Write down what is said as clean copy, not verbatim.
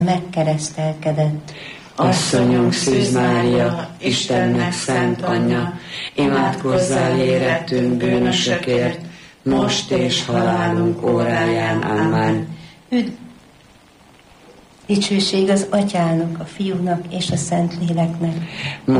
megkeresztelkedett. Asszonyunk Szűz Mária, Istennek szent anyja, imádkozzál érettünk bűnösökért, most és halálunk óráján. Amen. Dicsőség az Atyának, a Fiúnak és a Szentléleknek.